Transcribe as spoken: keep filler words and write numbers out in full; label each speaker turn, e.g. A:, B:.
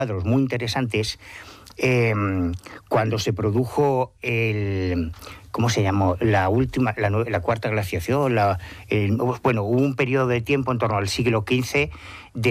A: cuadros muy interesantes eh, cuando se produjo el... ¿Cómo se llamó? La última, la, la cuarta glaciación. La, el, bueno, hubo un periodo de tiempo en torno al siglo quince de